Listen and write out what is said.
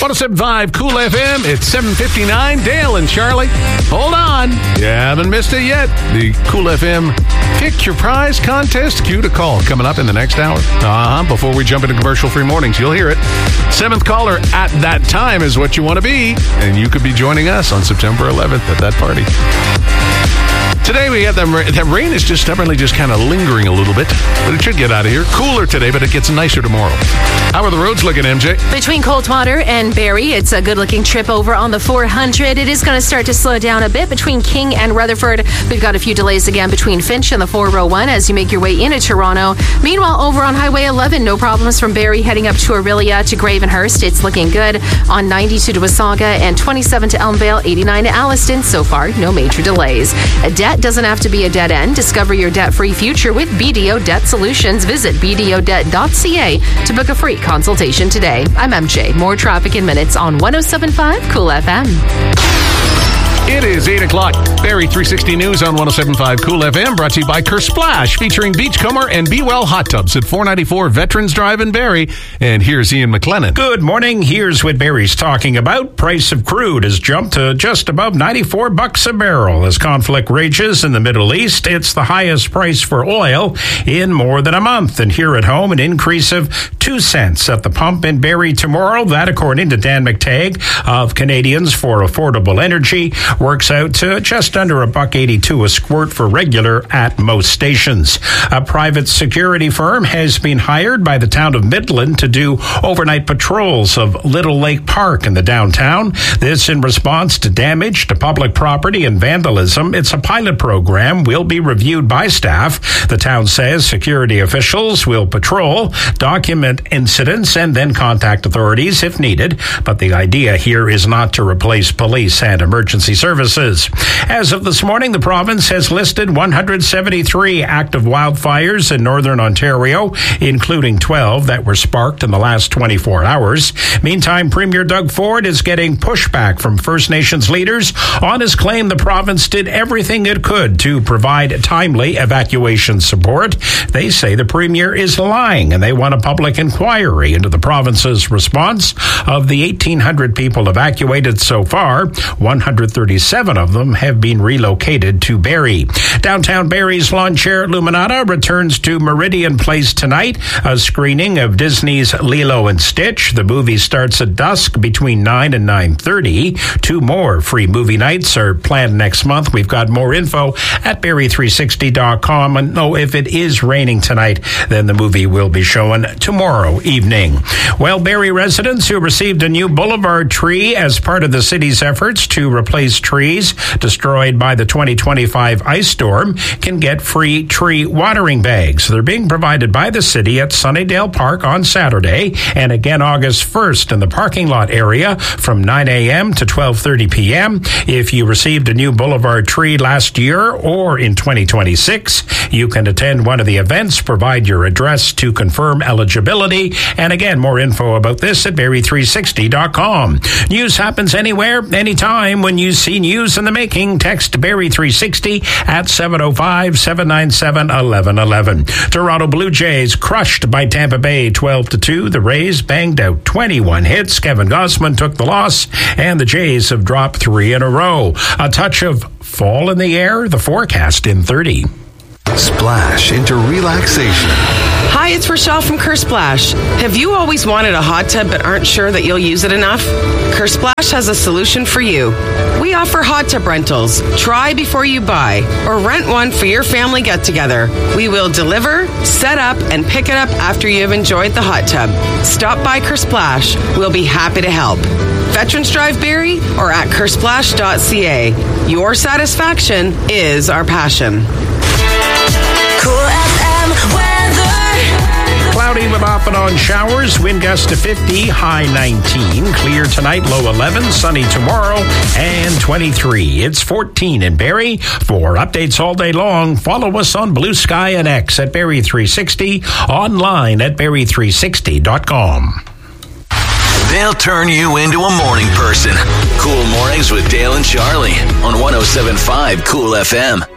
107.5 Cool FM. It's 7:59. Dale and Charlie. Hold on. You haven't missed it yet. The Cool FM Pick Your Prize Contest. Cue to call coming up in the next hour. Before we jump into commercial-free mornings, you'll hear it. 7th caller at that time is what you want to be. And you could be joining us on September 11th at that party. Today we have that rain is just stubbornly just kind of lingering a little bit, but it should get out of here. Cooler today, but it gets nicer tomorrow. How are the roads looking, MJ? Between Coldwater and Barrie, it's a good-looking trip over on the 400. It is going to start to slow down a bit between King and Rutherford. We've got a few delays again between Finch and the 401 as you make your way into Toronto. Meanwhile, over on Highway 11, no problems from Barrie heading up to Orillia to Gravenhurst. It's looking good on 92 to Wasaga and 27 to Elmvale, 89 to Alliston. So far, no major delays. A debt doesn't have to be a dead end. Discover your debt-free future with BDO Debt Solutions. Visit bdodebt.ca to book a free consultation today. I'm MJ. More traffic in minutes on 107.5 Cool FM. It is 8 o'clock. Barrie 360 News on 107.5 Cool FM, brought to you by Kersplash, featuring Beachcomber and Be Well Hot Tubs at 494 Veterans Drive in Barrie. And here's Ian McLennan. Good morning. Here's what Barrie's talking about. Price of crude has jumped to just above $94 a barrel as conflict rages in the Middle East. It's the highest price for oil in more than a month. And here at home, an increase of 2 cents at the pump in Barrie tomorrow. That, according to Dan McTagg of Canadians for Affordable Energy, works out to just under $1.82 a squirt for regular at most stations. A private security firm has been hired by the town of Midland to do overnight patrols of Little Lake Park in the downtown. This in response to damage to public property and vandalism. It's a pilot program, will be reviewed by staff. The town says security officials will patrol, document incidents, and then contact authorities if needed. But the idea here is not to replace police and emergency services. As of this morning, the province has listed 173 active wildfires in northern Ontario, including 12 that were sparked in the last 24 hours. Meantime, Premier Doug Ford is getting pushback from First Nations leaders on his claim the province did everything it could to provide timely evacuation support. They say the Premier is lying, and they want a public inquiry into the province's response. Of the 1,800 people evacuated so far, 137 of them have been relocated to Barrie. Downtown Barrie's lawn chair Luminata returns to Meridian Place tonight, a screening of Disney's Lilo and Stitch. The movie starts at dusk between 9 and 9:30. 2 more free movie nights are planned next month. We've got more info at Barrie360.com. And if it is raining tonight, then the movie will be shown tomorrow evening. Well, Barrie residents who received a new boulevard tree as part of the city's efforts to replace trees destroyed by the 2025 ice storm can get free tree watering bags. They're being provided by the city at Sunnydale Park on Saturday and again August 1st in the parking lot area from 9 a.m. to 12:30 p.m. If you received a new boulevard tree last year or in 2026, you can attend one of the events, provide your address to confirm eligibility. And again, more info about this at Barrie360.com. News happens anywhere, anytime. When you see news in the making, text Barrie360 at 705-797-1111. Toronto Blue Jays crushed by Tampa Bay 12-2. The Rays banged out 21 hits. Kevin Gausman took the loss, and the Jays have dropped 3 in a row. A touch of fall in the air, the forecast in 30. Splash into relaxation. Hi, it's Rochelle from Kersplash. Have you always wanted a hot tub but aren't sure that you'll use it enough? Kersplash has a solution for you. We offer hot tub rentals. Try before you buy or rent one for your family get-together. We will deliver, set up, and pick it up after you have enjoyed the hot tub. Stop by Kersplash. We'll be happy to help. Veterans Drive Barrie or at kersplash.ca. Your satisfaction is our passion. Cool FM weather. Cloudy with off and on showers, wind gusts to 50, high 19. Clear tonight, low 11, sunny tomorrow, and 23. It's 14 in Barrie. For updates all day long, follow us on Blue Sky and X at Barrie360, online at Barrie360.com. They'll turn you into a morning person. Cool Mornings with Dale and Charlie on 107.5 Cool FM.